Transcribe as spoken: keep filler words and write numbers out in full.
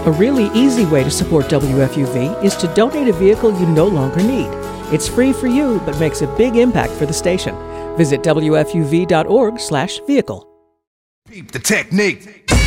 A really easy way to support W F U V is to donate a vehicle you no longer need. It's free for you, but makes a big impact for the station. Visit W F U V dot org slash vehicle. Peep the technique.